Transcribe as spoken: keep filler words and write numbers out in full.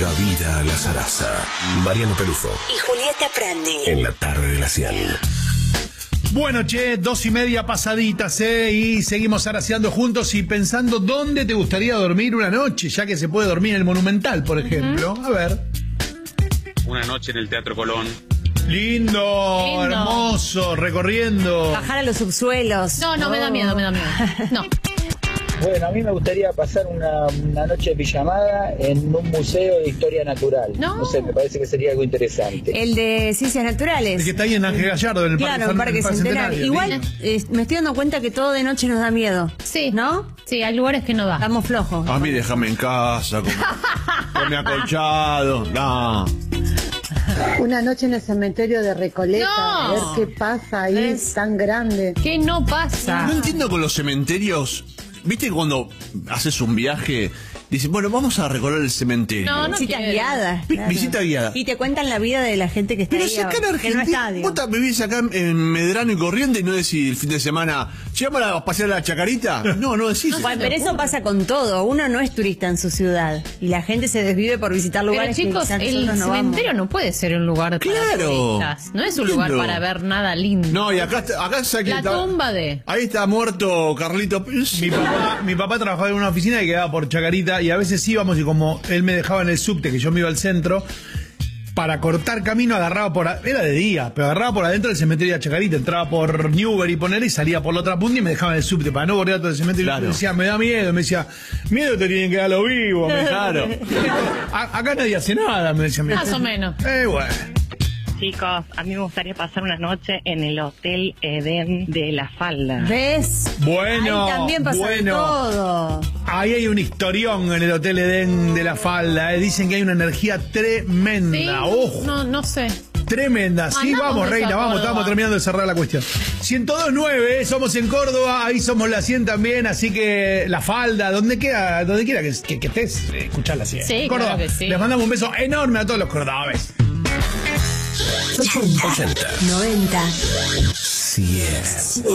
Gavira La Zaraza, Mariano Pelufo y Julieta Prandi en la tarde de la cien. Bueno, che, dos y media pasaditas, ¿eh? Y seguimos araceando juntos y pensando dónde te gustaría dormir una noche, ya que se puede dormir en el Monumental, por ejemplo. Uh-huh. A ver. Una noche en el Teatro Colón. Lindo, Lindo. hermoso, recorriendo. Bajar a los subsuelos. No, no, oh. me da miedo, me da miedo. No. Bueno, a mí me gustaría pasar una, una noche de pijamada en un museo de historia natural. No. No sé, me parece que sería algo interesante. El de Ciencias Naturales. El que está ahí en Ángel Gallardo, en el Claro, en Parque, Parque Parque Centenario. Igual eh, me estoy dando cuenta que todo de noche nos da miedo. Sí. ¿No? Sí, hay lugares que no da. Estamos flojos. A mí déjame en casa, con, con mi acolchado. No. Una noche en el cementerio de Recoleta, No. a ver qué pasa ahí, Es- tan grande. ¿Qué no pasa? No entiendo con los cementerios. ¿Viste cuando haces un viaje? Dices, bueno, vamos a recorrer el cementerio. No, no Visitas quiero. guiadas. Vi- claro. visita guiada. Y te cuentan la vida de la gente que está Pero ahí. si acá en que no Argentina, está, digo. vos ta- vivís acá en- en Medrano y Corrientes y no decís el fin de semana, ¿llegamos a pasear a la Chacarita? No, no decís. Bueno, pero eso pasa con todo. Uno no es turista en su ciudad. Y la gente se desvive por visitar Pero lugares chicos, que quizás el nosotros no cementerio vamos. no puede ser un lugar para Claro. turistas. No es un Entiendo. lugar para ver nada lindo. No, y acá, está- acá está, La está- tumba de... Ahí está muerto Carlito. Mi papá, mi papá trabajaba en una oficina que quedaba por Chacarita y a veces íbamos y como él me dejaba en el subte, que yo me iba al centro, para cortar camino agarraba por... a- era de día, pero agarraba por adentro del cementerio de Chacarita, entraba por Newbery y poner y salía por la otra punta y me dejaba en el subte para no bordear todo el cementerio. Claro. Y me decía, me da miedo, me decía, miedo te tienen que dar lo vivo. Me Claro. A- acá nadie hace nada, me decía. Más o menos. Eh, bueno. Chicos, a mí me gustaría pasar una noche en el Hotel Edén de La Falda. ¿Ves? Bueno, Ahí también pasa de bueno. todo. Ahí hay un historión en el Hotel Edén de la Falda. eh. Dicen que hay una energía tremenda. Sí, Ojo. no, no sé. Tremenda, sí, Mandamos vamos, eso Reina, a vamos, Córdoba. estamos terminando de cerrar la cuestión. ciento dos nueve, somos en Córdoba, ahí somos la cien también, así que La Falda, donde queda, donde quiera que, que, que estés, eh, escuchar la cien. Sí, Córdoba, claro que sí. les mandamos un beso enorme a todos los cordobeses. ochenta, ochenta, noventa, cien.